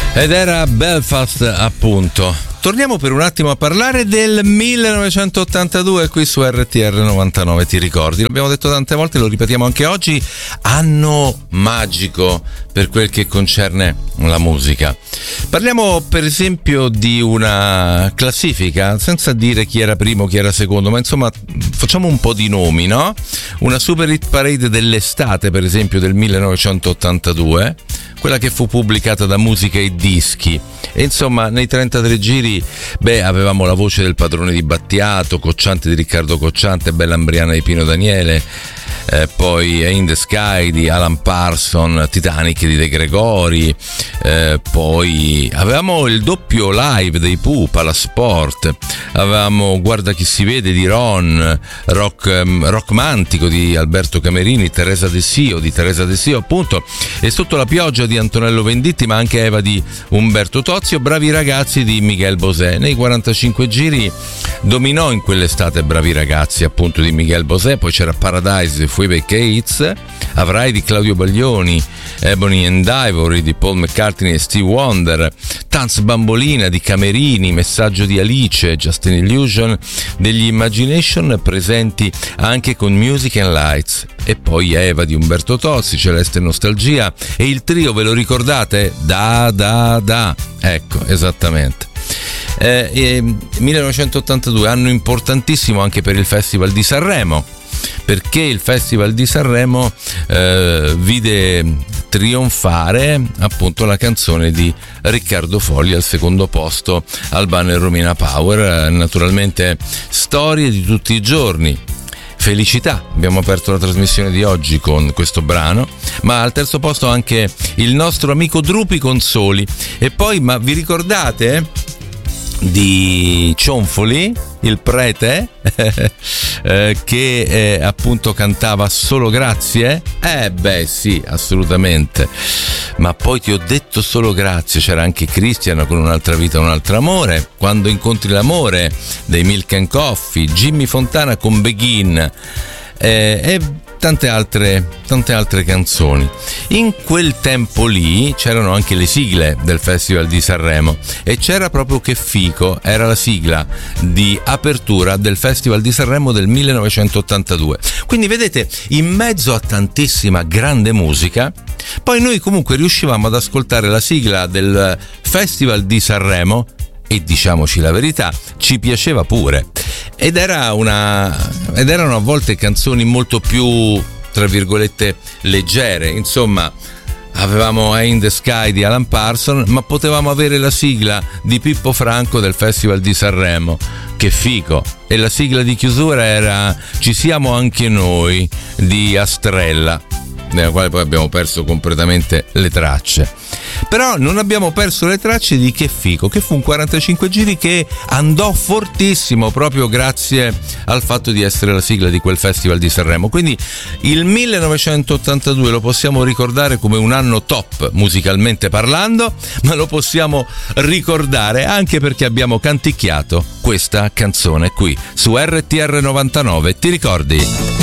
Ed era Belfast, appunto. Torniamo per un attimo a parlare del 1982 qui su RTR 99, ti ricordi? L'abbiamo detto tante volte, lo ripetiamo anche oggi, anno magico per quel che concerne la musica. Parliamo per esempio di una classifica, senza dire chi era primo, chi era secondo, ma insomma facciamo un po' di nomi, no? Una super hit parade dell'estate, per esempio del 1982, quella che fu pubblicata da Musica e Dischi, e insomma nei 33 giri avevamo La voce del padrone di Battiato, Cocciante di Riccardo Cocciante, Bella Ambriana di Pino Daniele, poi In the Sky di Alan Parsons, Titanic di De Gregori, poi avevamo il doppio live dei Pooh, Palasport, avevamo Guarda chi si vede di Ron, Rock Mantico di Alberto Camerini, Teresa De Sio appunto, e Sotto la pioggia di Antonello Venditti, ma anche Eva di Umberto Tozzi, Bravi ragazzi di Miguel Bosé. Nei 45 giri dominò in quell'estate Bravi ragazzi, appunto, di Miguel Bosé, poi c'era Paradise di Phoebe Cates, Avrai di Claudio Baglioni, Ebony and Ivory di Paul McCartney e Steve Wonder, Tanz Bambolina di Camerini, Messaggio di Alice, Just an Illusion degli Imagination, presenti anche con Music and Lights, e poi Eva di Umberto Tozzi, Celeste Nostalgia, e il trio, ve lo ricordate? Da, ecco, esattamente. 1982, anno importantissimo anche per il Festival di Sanremo, perché il Festival di Sanremo vide trionfare appunto la canzone di Riccardo Fogli al secondo posto, Albano e Romina Power, naturalmente Storie di tutti i giorni. Felicità, abbiamo aperto la trasmissione di oggi con questo brano, ma al terzo posto anche il nostro amico Drupi Consoli. E poi, ma vi ricordate di Cionfoli, il prete, che appunto cantava Solo Grazie? Sì, assolutamente. Ma poi ti ho detto solo grazie. C'era anche Christian con Un'altra vita, un altro amore, Quando incontri l'amore dei Milk and Coffee, Jimmy Fontana con Begin, e tante altre canzoni. In quel tempo lì c'erano anche le sigle del Festival di Sanremo, e c'era proprio Che fico, era la sigla di apertura del Festival di Sanremo del 1982. Quindi vedete, in mezzo a tantissima grande musica, poi noi comunque riuscivamo ad ascoltare la sigla del Festival di Sanremo, e diciamoci la verità, ci piaceva pure. Ed erano a volte canzoni molto più, tra virgolette, leggere. Insomma, avevamo In the Sky di Alan Parsons, ma potevamo avere la sigla di Pippo Franco del Festival di Sanremo, Che fico, e la sigla di chiusura era Ci siamo anche noi di Astrella, nella quale poi abbiamo perso completamente le tracce. Però non abbiamo perso le tracce di Che fico, che fu un 45 giri che andò fortissimo proprio grazie al fatto di essere la sigla di quel Festival di Sanremo. Quindi il 1982 lo possiamo ricordare come un anno top musicalmente parlando, ma lo possiamo ricordare anche perché abbiamo canticchiato questa canzone qui su RTR 99, ti ricordi?